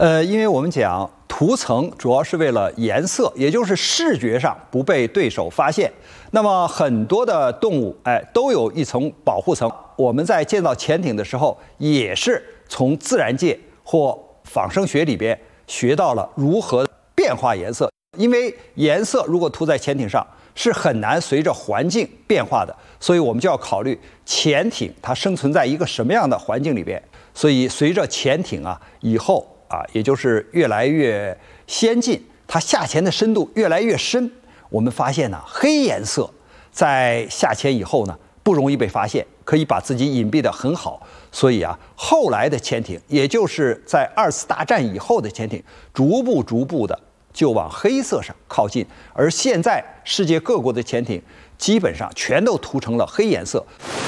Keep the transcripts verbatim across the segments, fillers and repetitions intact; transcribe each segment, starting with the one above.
呃，因为我们讲涂层主要是为了颜色，也就是视觉上不被对手发现。那么很多的动物，哎，都有一层保护层。我们在建造潜艇的时候，也是从自然界或仿生学里边学到了如何变化颜色。因为颜色如果涂在潜艇上，是很难随着环境变化的，所以我们就要考虑潜艇它生存在一个什么样的环境里边。所以随着潜艇啊以后啊，也就是越来越先进，它下潜的深度越来越深，我们发现呢，黑颜色在下潜以后呢不容易被发现，可以把自己隐蔽得很好。所以啊，后来的潜艇，也就是在二次大战以后的潜艇，逐步逐步的就往黑色上靠近，而现在世界各国的潜艇基本上全都涂成了黑颜色。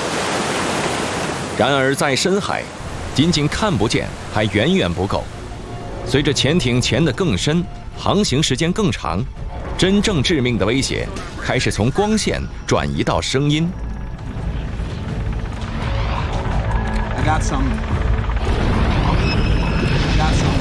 然而在深海，仅仅看不见还远远不够。随着潜艇潜得更深，航行时间更长，真正致命的威胁开始从光线转移到声音。 I got some. I got some.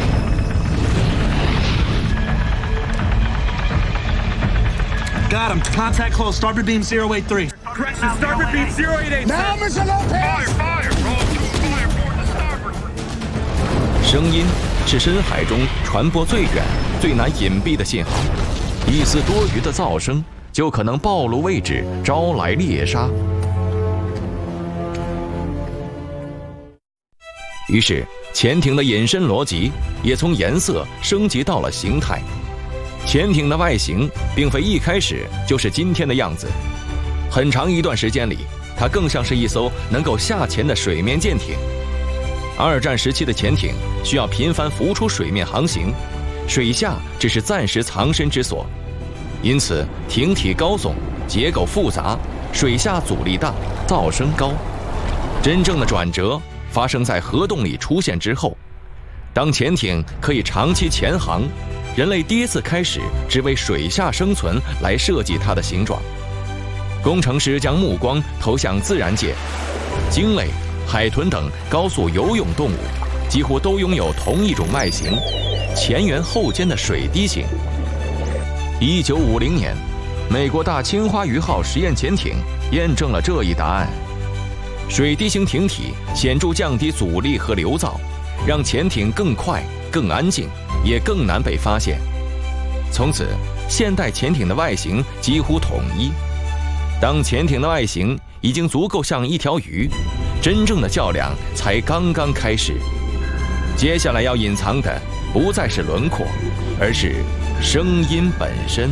Got him. Contact close. Starboard beam zero eight three. Correction. Starboard beam zero eight eight. Now, Mister Lopez. Fire, fire. Roll to fire. Port to starboard. 声音是深海中传播最远、最难隐蔽的信号，一丝多余的噪声就可能暴露位置，招来猎杀。于是，潜艇的隐身逻辑也从颜色升级到了形态。潜艇的外形并非一开始就是今天的样子，很长一段时间里，它更像是一艘能够下潜的水面舰艇。二战时期的潜艇需要频繁浮出水面航行，水下只是暂时藏身之所，因此艇体高耸，结构复杂，水下阻力大，噪声高。真正的转折发生在核动力出现之后，当潜艇可以长期潜航，人类第一次开始只为水下生存来设计它的形状。工程师将目光投向自然界，鲸类、海豚等高速游泳动物几乎都拥有同一种外形，前缘后尖的水滴形。一九五零年，美国大青花鱼号实验潜艇验证了这一答案。水滴形艇体显著降低阻力和流噪，让潜艇更快、更安静，也更难被发现。从此，现代潜艇的外形几乎统一。当潜艇的外形已经足够像一条鱼，真正的较量才刚刚开始。接下来要隐藏的不再是轮廓，而是声音本身。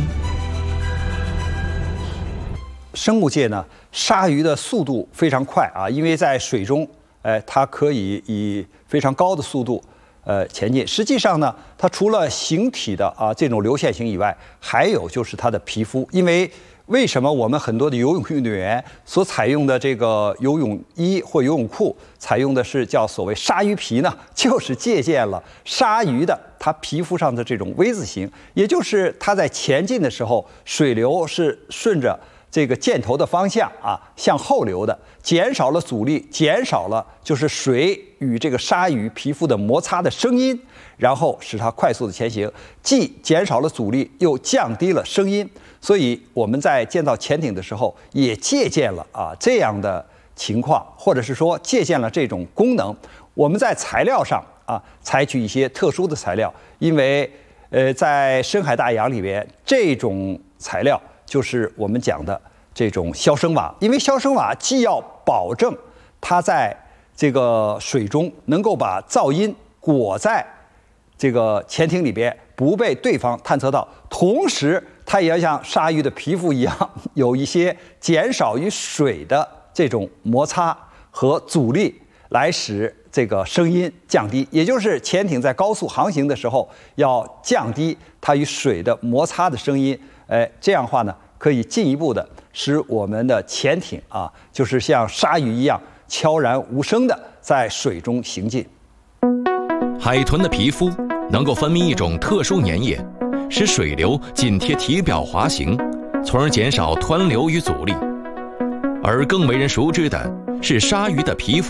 生物界呢，鲨鱼的速度非常快啊，因为在水中，哎，它可以以非常高的速度，呃，前进。实际上呢，它除了形体的啊这种流线型以外，还有就是它的皮肤。因为为什么我们很多的游泳运动员所采用的这个游泳衣或游泳裤采用的是叫所谓鲨鱼皮呢？就是借鉴了鲨鱼的它皮肤上的这种 V 字形，也就是它在前进的时候，水流是顺着这个箭头的方向啊向后流的，减少了阻力，减少了就是水与这个鲨鱼皮肤的摩擦的声音，然后使它快速的前行，既减少了阻力，又降低了声音。所以我们在建造潜艇的时候，也借鉴了啊这样的情况，或者是说借鉴了这种功能。我们在材料上啊采取一些特殊的材料，因为呃在深海大洋里边，这种材料就是我们讲的这种消声瓦。因为消声瓦既要保证它在这个水中能够把噪音裹在这个潜艇里边，不被对方探测到，同时它也要像鲨鱼的皮肤一样，有一些减少与水的这种摩擦和阻力，来使这个声音降低。也就是潜艇在高速航行的时候，要降低它与水的摩擦的声音。哎，这样的话呢，可以进一步的使我们的潜艇啊，就是像鲨鱼一样悄然无声的在水中行进。 海豚的皮肤能够分泌一种特殊粘液，使水流紧贴体表滑行，从而减少湍流与阻力。而更为人熟知的是鲨鱼的皮肤